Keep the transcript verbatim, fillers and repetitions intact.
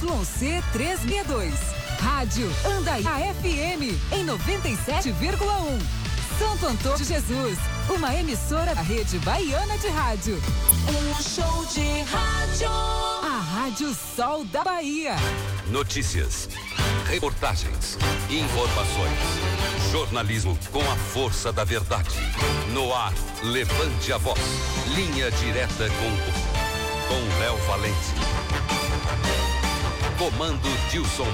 C trezentos e sessenta e dois. Rádio Andaiá F M em noventa e sete vírgula um. Santo Antônio de Jesus, uma emissora da Rede Baiana de Rádio. Um show de rádio. A Rádio Sol da Bahia. Notícias, reportagens, informações. Jornalismo com a força da verdade. No ar, levante a voz. Linha direta com com Léo Valente. Comando Dilson